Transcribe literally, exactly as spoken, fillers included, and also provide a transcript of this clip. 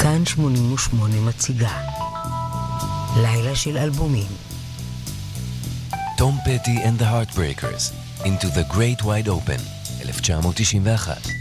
כאן שמונים ושמונה מציגה לילה של אלבומים. Tom Petty and the Heartbreakers, Into the Great Wide Open, אלף תשע מאות תשעים ואחת.